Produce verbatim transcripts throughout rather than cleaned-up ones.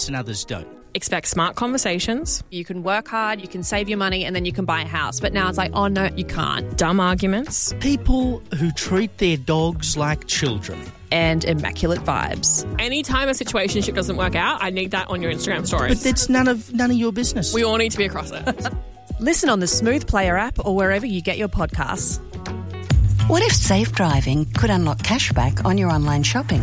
and others don't. Expect smart conversations. You can work hard, you can save your money, and then you can buy a house. But now it's like, oh no, you can't. Dumb arguments. People who treat their dogs like children. And immaculate vibes. Anytime a situationship doesn't work out, I need that on your Instagram stories. But that's none of none of your business. We all need to be across it. Listen on the Smooth Player app or wherever you get your podcasts. What if safe driving could unlock cashback on your online shopping?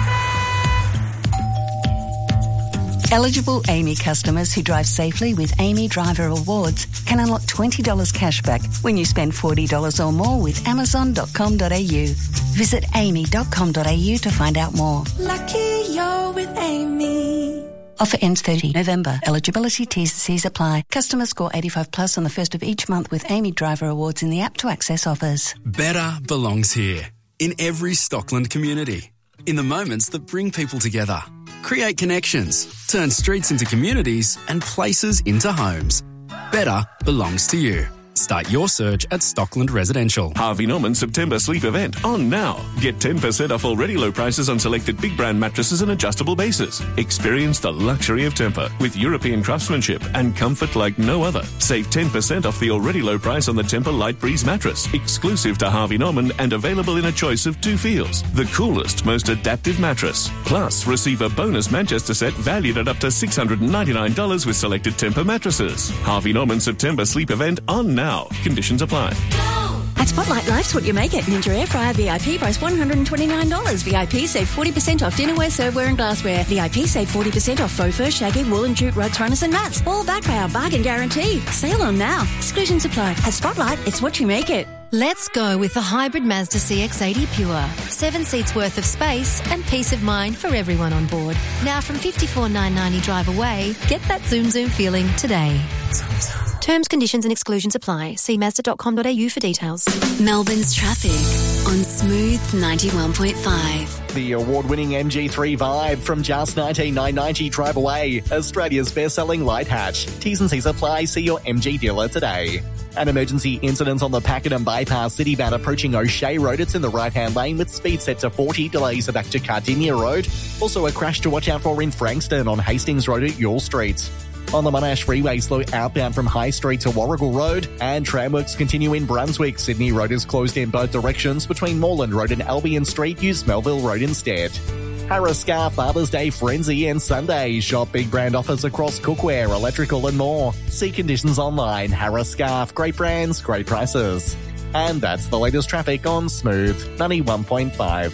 Eligible Amy customers who drive safely with Amy Driver Awards can unlock twenty dollars cashback when you spend forty dollars or more with amazon dot com dot a u. Visit amy dot com dot a u to find out more. Lucky you're with Amy. Offer ends thirtieth November. Eligibility T's and C's apply. Customers score eighty-five plus on the first of each month with Amy Driver Awards in the app to access offers. Better belongs here, in every Stockland community. In the moments that bring people together. Create connections, turn streets into communities and places into homes. Better belongs to you. Start your search at Stockland Residential. Harvey Norman September sleep event on now. Get ten percent off already low prices on selected big brand mattresses and adjustable bases. Experience the luxury of Tempur with European craftsmanship and comfort like no other. Save ten percent off the already low price on the Tempur Light Breeze mattress, exclusive to Harvey Norman and available in a choice of two feels. The coolest, most adaptive mattress. Plus, receive a bonus Manchester set valued at up to six hundred ninety-nine dollars with selected Tempur mattresses. Harvey Norman September sleep event on now. Conditions apply. At Spotlight, life's what you make it. Ninja Air Fryer V I P price one hundred twenty-nine dollars. V I P save forty percent off dinnerware, serveware and glassware. V I P save forty percent off faux fur, shaggy, wool and jute rugs, runners and mats. All backed by our bargain guarantee. Sale on now. Exclusions apply. At Spotlight, it's what you make it. Let's go with the hybrid Mazda C X eighty Pure. Seven seats worth of space and peace of mind for everyone on board. Now from fifty-four thousand nine hundred ninety drive away, get that zoom zoom feeling today. Terms, conditions and exclusions apply. See mazda dot com dot a u for details. Melbourne's traffic on Smooth ninety-one point five. The award-winning M G three Vibe from just nineteen thousand nine hundred ninety drive away. Australia's best-selling light hatch. T's and C's apply. See your M G dealer today. An emergency incident on the Pakenham Bypass Citybound approaching O'Shea Road. It's in the right-hand lane with speed set to forty. Delays are back to Cardinia Road. Also a crash to watch out for in Frankston on Hastings Road at Yule Street. On the Monash Freeway, slow outbound from High Street to Warrigal Road, and tramworks continue in Brunswick. Sydney Road is closed in both directions between Moreland Road and Albion Street. Use Melville Road instead. Harriscar Father's Day Frenzy and Sunday. Shop big brand offers across cookware, electrical and more. See conditions online. Harriscar, great brands, great prices. And that's the latest traffic on Smooth ninety-one point five.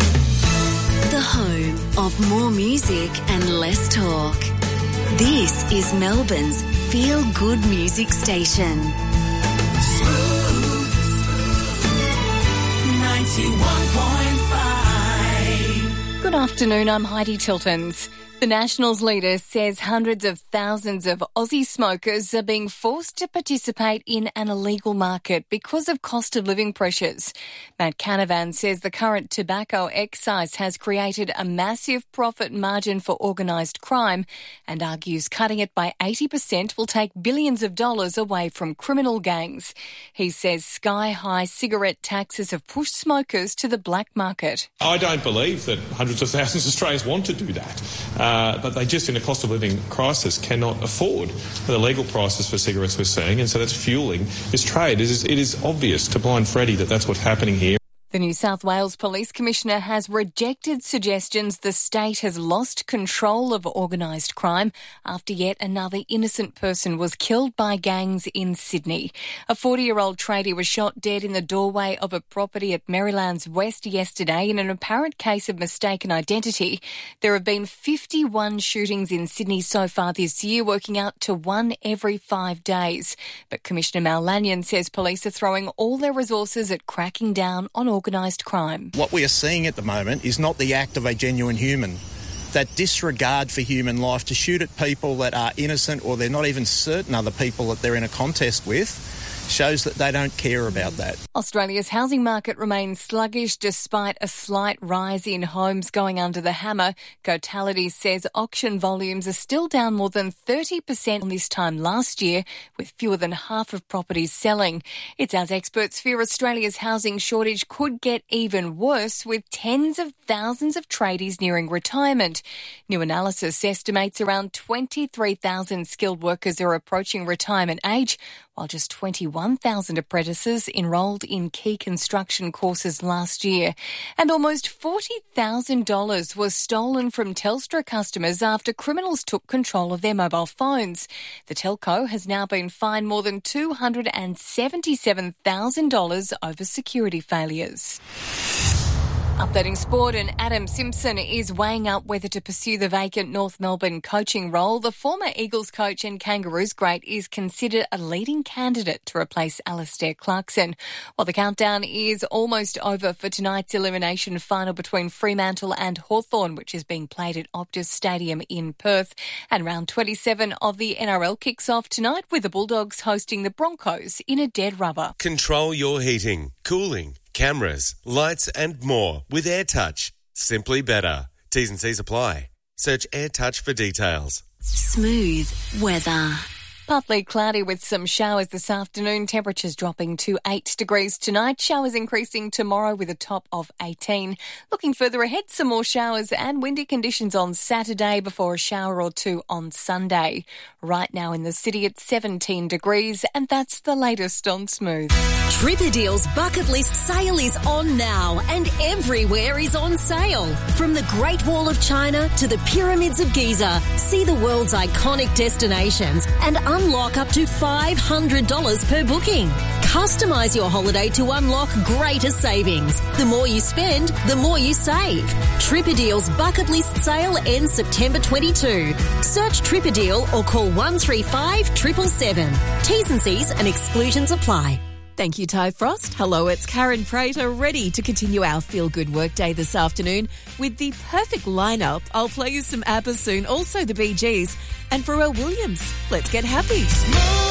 The home of more music and less talk. This is Melbourne's feel-good music station. Smooth ninety-one point five. Good afternoon, I'm Heidi Tiltons. The Nationals leader says hundreds of thousands of Aussie smokers are being forced to participate in an illegal market because of cost of living pressures. Matt Canavan says the current tobacco excise has created a massive profit margin for organised crime and argues cutting it by eighty percent will take billions of dollars away from criminal gangs. He says sky-high cigarette taxes have pushed smokers to the black market. I don't believe that hundreds of thousands of Australians want to do that. Uh, but they just, in a cost of living crisis, cannot afford the legal prices for cigarettes we're seeing, and so that's fueling this trade. It is, it is obvious to blind Freddie that that's what's happening here. The New South Wales Police Commissioner has rejected suggestions the state has lost control of organised crime after yet another innocent person was killed by gangs in Sydney. A forty-year-old tradie was shot dead in the doorway of a property at Marylands West yesterday in an apparent case of mistaken identity. There have been fifty-one shootings in Sydney so far this year, working out to one every five days. But Commissioner Mal Lanyon says police are throwing all their resources at cracking down on organised crime. What we are seeing at the moment is not the act of a genuine human. That disregard for human life to shoot at people that are innocent or they're not even certain other people that they're in a contest with shows that they don't care about that. Australia's housing market remains sluggish despite a slight rise in homes going under the hammer. Cotality says auction volumes are still down more than thirty percent on this time last year, with fewer than half of properties selling. It's as experts fear Australia's housing shortage could get even worse, with tens of thousands of tradies nearing retirement. New analysis estimates around twenty-three thousand skilled workers are approaching retirement age, while just twenty-one thousand apprentices enrolled in key construction courses last year. And almost forty thousand dollars was stolen from Telstra customers after criminals took control of their mobile phones. The telco has now been fined more than two hundred seventy-seven thousand dollars over security failures. Updating sport, and Adam Simpson is weighing up whether to pursue the vacant North Melbourne coaching role. The former Eagles coach and Kangaroos great is considered a leading candidate to replace Alistair Clarkson. While the countdown is almost over for tonight's elimination final between Fremantle and Hawthorn, which is being played at Optus Stadium in Perth. And round twenty-seven of the N R L kicks off tonight with the Bulldogs hosting the Broncos in a dead rubber. Control your heating, cooling, cameras, lights and more with AirTouch. Simply better. T's and C's apply. Search AirTouch for details. Smooth weather. Partly cloudy with some showers this afternoon. Temperatures dropping to eight degrees tonight. Showers increasing tomorrow with a top of eighteen. Looking further ahead, some more showers and windy conditions on Saturday before a shower or two on Sunday. Right now in the city it's seventeen degrees, and that's the latest on Smooth. Tripadeal's bucket list sale is on now, and everywhere is on sale. From the Great Wall of China to the Pyramids of Giza, see the world's iconic destinations and unlock up to five hundred dollars per booking. Customise your holiday to unlock greater savings. The more you spend, the more you save. Tripadeal's bucket list sale ends September twenty-second. Search Tripadeal or call one three five seven seven seven. T's and C's and exclusions apply. Thank you, Ty Frost. Hello, it's Karen Prater, ready to continue our feel-good workday this afternoon with the perfect lineup. I'll play you some ABBA soon, also the Bee Gees, and Pharrell Williams. Let's get happy.